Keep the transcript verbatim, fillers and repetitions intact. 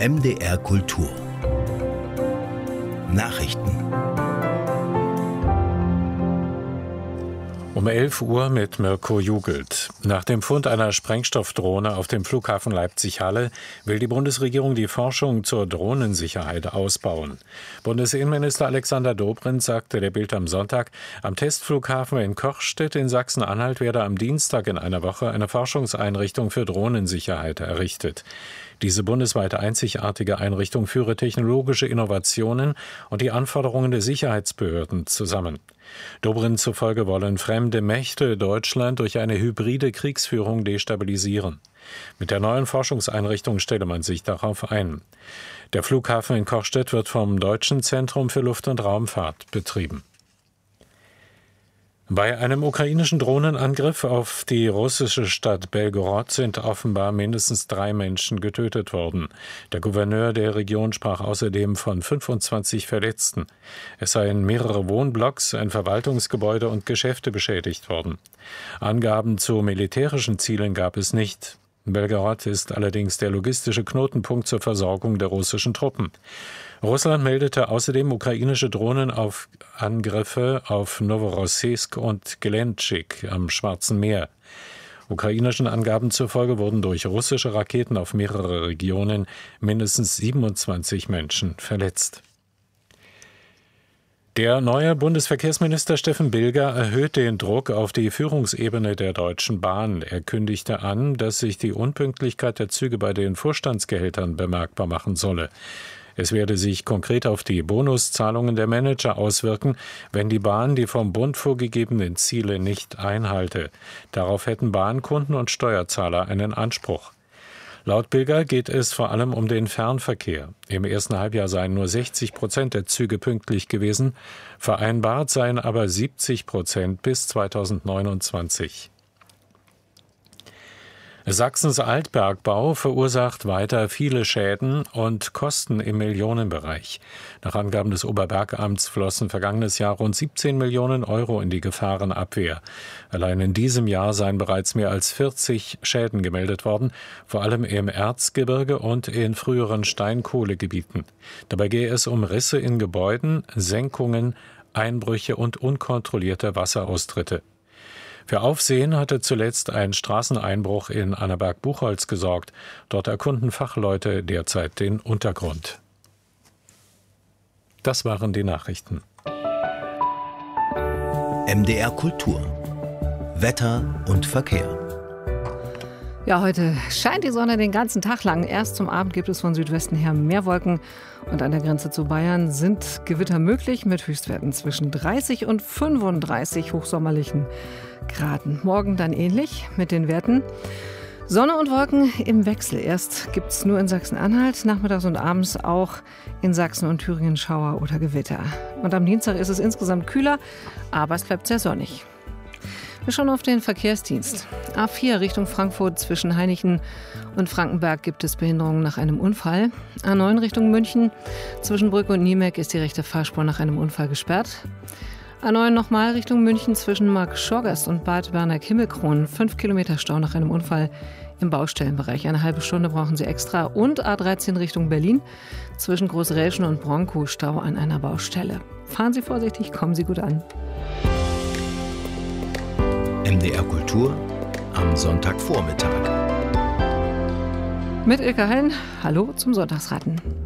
M D R Kultur Nachrichten. Um elf Uhr mit Mirko Jugelt. Nach dem Fund einer Sprengstoffdrohne auf dem Flughafen Leipzig-Halle will die Bundesregierung die Forschung zur Drohnensicherheit ausbauen. Bundesinnenminister Alexander Dobrindt sagte der Bild am Sonntag, am Testflughafen in Kochstedt in Sachsen-Anhalt werde am Dienstag in einer Woche eine Forschungseinrichtung für Drohnensicherheit errichtet. Diese bundesweit einzigartige Einrichtung führe technologische Innovationen und die Anforderungen der Sicherheitsbehörden zusammen. Dobrindt zufolge wollen fremde Mächte Deutschland durch eine hybride Kriegsführung destabilisieren. Mit der neuen Forschungseinrichtung stelle man sich darauf ein. Der Flughafen in Kochstedt wird vom Deutschen Zentrum für Luft- und Raumfahrt betrieben. Bei einem ukrainischen Drohnenangriff auf die russische Stadt Belgorod sind offenbar mindestens drei Menschen getötet worden. Der Gouverneur der Region sprach außerdem von fünfundzwanzig Verletzten. Es seien mehrere Wohnblocks, ein Verwaltungsgebäude und Geschäfte beschädigt worden. Angaben zu militärischen Zielen gab es nicht. Belgorod ist allerdings der logistische Knotenpunkt zur Versorgung der russischen Truppen. Russland meldete außerdem ukrainische Drohnenangriffe auf Noworossijsk und Gelendzhik am Schwarzen Meer. Ukrainischen Angaben zufolge wurden durch russische Raketen auf mehrere Regionen mindestens siebenundzwanzig Menschen verletzt. Der neue Bundesverkehrsminister Steffen Bilger erhöht den Druck auf die Führungsebene der Deutschen Bahn. Er kündigte an, dass sich die Unpünktlichkeit der Züge bei den Vorstandsgehältern bemerkbar machen solle. Es werde sich konkret auf die Bonuszahlungen der Manager auswirken, wenn die Bahn die vom Bund vorgegebenen Ziele nicht einhalte. Darauf hätten Bahnkunden und Steuerzahler einen Anspruch. Laut Bilger geht es vor allem um den Fernverkehr. Im ersten Halbjahr seien nur sechzig Prozent der Züge pünktlich gewesen, vereinbart seien aber siebzig Prozent bis zweitausendneunundzwanzig. Sachsens Altbergbau verursacht weiter viele Schäden und Kosten im Millionenbereich. Nach Angaben des Oberbergamts flossen vergangenes Jahr rund siebzehn Millionen Euro in die Gefahrenabwehr. Allein in diesem Jahr seien bereits mehr als vierzig Schäden gemeldet worden, vor allem im Erzgebirge und in früheren Steinkohlegebieten. Dabei gehe es um Risse in Gebäuden, Senkungen, Einbrüche und unkontrollierte Wasseraustritte. Für Aufsehen hatte zuletzt ein Straßeneinbruch in Annaberg-Buchholz gesorgt. Dort erkunden Fachleute derzeit den Untergrund. Das waren die Nachrichten. M D R Kultur Wetter und Verkehr. Ja, heute scheint die Sonne den ganzen Tag lang. Erst zum Abend gibt es von Südwesten her mehr Wolken. Und an der Grenze zu Bayern sind Gewitter möglich mit Höchstwerten zwischen dreißig und fünfunddreißig hochsommerlichen Graden. Morgen dann ähnlich mit den Werten. Sonne und Wolken im Wechsel. Erst gibt es nur in Sachsen-Anhalt, nachmittags und abends auch in Sachsen und Thüringen Schauer oder Gewitter. Und am Dienstag ist es insgesamt kühler, aber es bleibt sehr sonnig. Wir schauen auf den Verkehrsdienst. A vier Richtung Frankfurt zwischen Hainichen und Frankenberg gibt es Behinderungen nach einem Unfall. A neun Richtung München zwischen Brück und Niemek ist die rechte Fahrspur nach einem Unfall gesperrt. A neun nochmal Richtung München zwischen Marktschorgast und Bad Berneck-Himmelkron. Fünf Kilometer Stau nach einem Unfall im Baustellenbereich. Eine halbe Stunde brauchen Sie extra. Und A dreizehn Richtung Berlin zwischen Großräschen und Bronkow Stau an einer Baustelle. Fahren Sie vorsichtig, kommen Sie gut an. M D R Kultur am Sonntagvormittag. Mit Ilka Hein, hallo zum Sonntagsraten.